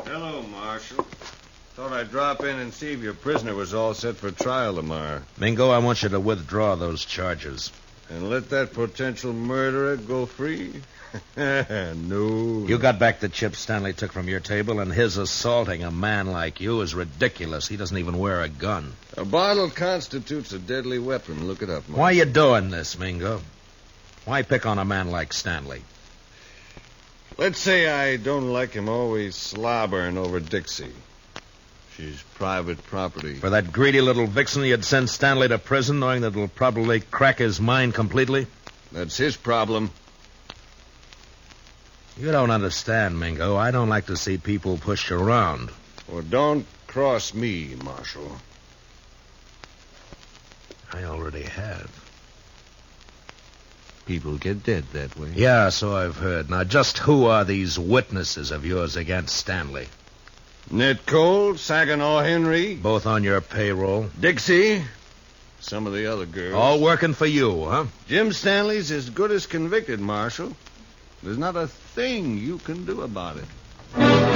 Hello, Marshal. Thought I'd drop in and see if your prisoner was all set for trial tomorrow. Mingo, I want you to withdraw those charges. And let that potential murderer go free? No. You got back the chips Stanley took from your table, and his assaulting a man like you is ridiculous. He doesn't even wear a gun. A bottle constitutes a deadly weapon. Look it up, Marshal. Why you doing this, Mingo? Why pick on a man like Stanley? Let's say I don't like him always slobbering over Dixie. She's private property. For that greedy little vixen, you'd send Stanley to prison knowing that it'll probably crack his mind completely? That's his problem. You don't understand, Mingo. I don't like to see people pushed around. Well, don't cross me, Marshal. I already have. People get dead that way. Yeah, so I've heard. Now, just who are these witnesses of yours against Stanley? Ned Cole, Saginaw Henry. Both on your payroll? Dixie. Some of the other girls. All working for you, huh? Jim Stanley's as good as convicted, Marshal. There's not a thing you can do about it.